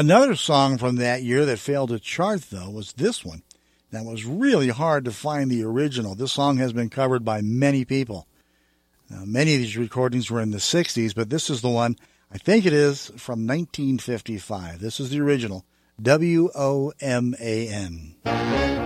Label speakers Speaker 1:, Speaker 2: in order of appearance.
Speaker 1: Another song from that year that failed to chart, though, was this one. That was really hard to find the original. This song has been covered by many people. Now, many of these recordings were in the 60s, but this is the one, I think it is, from 1955. This is the original, WOMAN.